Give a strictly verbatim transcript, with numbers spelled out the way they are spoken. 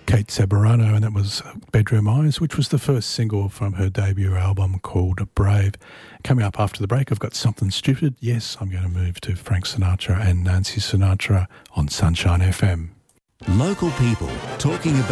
Kate Ceberano, and that was Bedroom Eyes, which was the first single from her debut album called Brave. Coming up after the break, I've got Something Stupid. Yes, I'm going to move to Frank Sinatra and Nancy Sinatra on Sunshine F M. Local people talking about